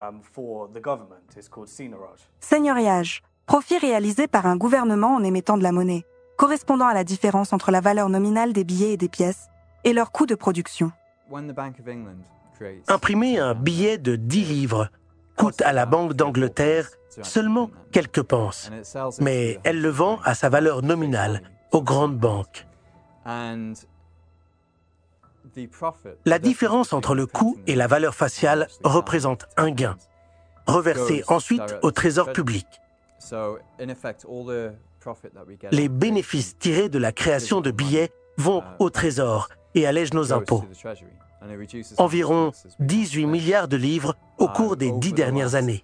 Seigneuriage, profit réalisé par un gouvernement en émettant de la monnaie, correspondant à la différence entre la valeur nominale des billets et des pièces et leur coût de production. Imprimer un billet de 10 livres coûte à la Banque d'Angleterre seulement quelques pences, mais elle le vend à sa valeur nominale aux grandes banques. La différence entre le coût et la valeur faciale représente un gain, reversé ensuite au trésor public. Les bénéfices tirés de la création de billets vont au trésor et allègent nos impôts. Environ 18 milliards de livres au cours des 10 dernières années.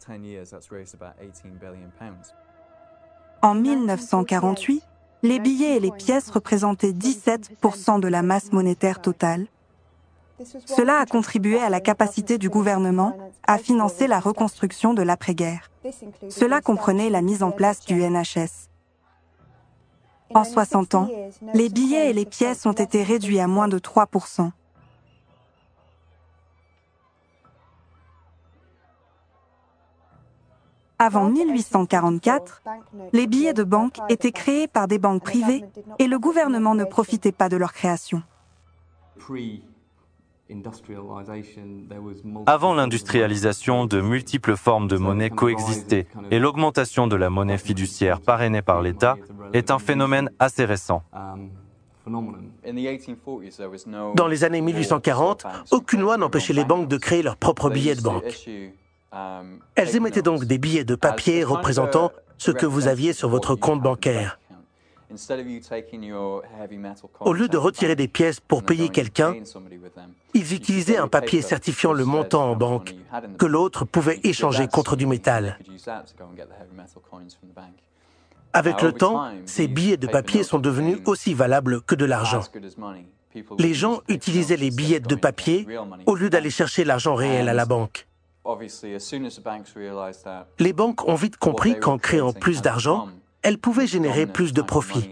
En 1948, les billets et les pièces représentaient 17% de la masse monétaire totale. Cela a contribué à la capacité du gouvernement à financer la reconstruction de l'après-guerre. Cela comprenait la mise en place du NHS. En 60 ans, les billets et les pièces ont été réduits à moins de 3%. Avant 1844, les billets de banque étaient créés par des banques privées et le gouvernement ne profitait pas de leur création. Avant l'industrialisation, de multiples formes de monnaie coexistaient et l'augmentation de la monnaie fiduciaire parrainée par l'État est un phénomène assez récent. Dans les années 1840, aucune loi n'empêchait les banques de créer leurs propres billets de banque. Elles émettaient donc des billets de papier représentant ce que vous aviez sur votre compte bancaire. Au lieu de retirer des pièces pour payer quelqu'un, ils utilisaient un papier certifiant le montant en banque que l'autre pouvait échanger contre du métal. Avec le temps, ces billets de papier sont devenus aussi valables que de l'argent. Les gens utilisaient les billets de papier au lieu d'aller chercher l'argent réel à la banque. Les banques ont vite compris qu'en créant plus d'argent, elles pouvaient générer plus de profit.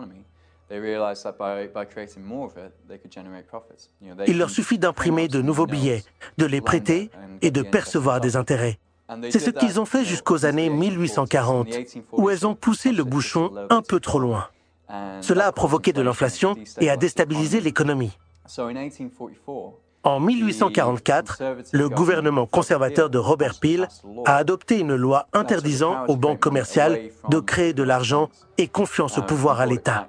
Il leur suffit d'imprimer de nouveaux billets, de les prêter et de percevoir des intérêts. C'est ce qu'ils ont fait jusqu'aux années 1840, où elles ont poussé le bouchon un peu trop loin. Cela a provoqué de l'inflation et a déstabilisé l'économie. En 1844, le gouvernement conservateur de Robert Peel a adopté une loi interdisant aux banques commerciales de créer de l'argent et confiant ce pouvoir à l'État.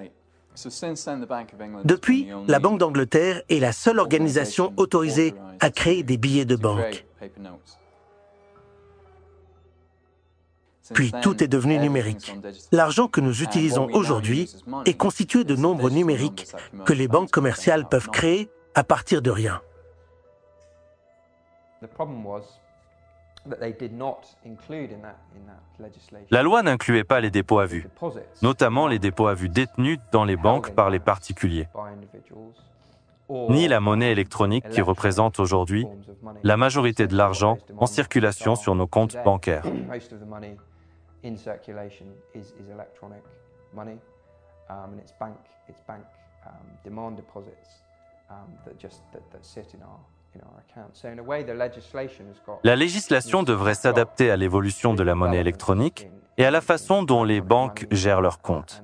Depuis, la Banque d'Angleterre est la seule organisation autorisée à créer des billets de banque. Puis tout est devenu numérique. L'argent que nous utilisons aujourd'hui est constitué de nombres numériques que les banques commerciales peuvent créer à partir de rien. La loi n'incluait pas les dépôts à vue, notamment les dépôts à vue détenus dans les banques par les particuliers, ni la monnaie électronique qui représente aujourd'hui la majorité de l'argent en circulation sur nos comptes bancaires. La législation devrait s'adapter à l'évolution de la monnaie électronique et à la façon dont les banques gèrent leurs comptes.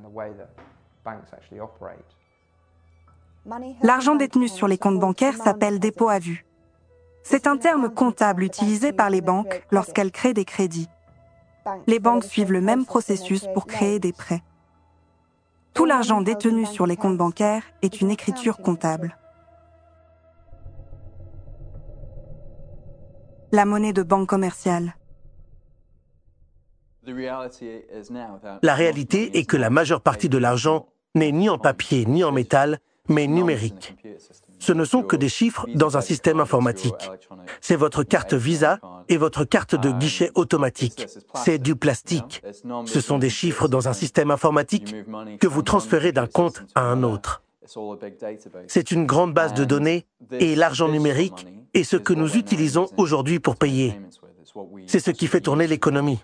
L'argent détenu sur les comptes bancaires s'appelle dépôt à vue. C'est un terme comptable utilisé par les banques lorsqu'elles créent des crédits. Les banques suivent le même processus pour créer des prêts. Tout l'argent détenu sur les comptes bancaires est une écriture comptable. La monnaie de banque commerciale. La réalité est que la majeure partie de l'argent n'est ni en papier ni en métal, mais numérique. Ce ne sont que des chiffres dans un système informatique. C'est votre carte Visa et votre carte de guichet automatique. C'est du plastique. Ce sont des chiffres dans un système informatique que vous transférez d'un compte à un autre. C'est une grande base de données et l'argent numérique est ce que nous utilisons aujourd'hui pour payer. C'est ce qui fait tourner l'économie.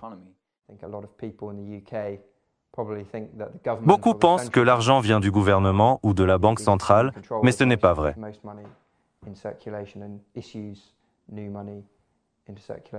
Beaucoup pensent que l'argent vient du gouvernement ou de la banque centrale, mais ce n'est pas vrai.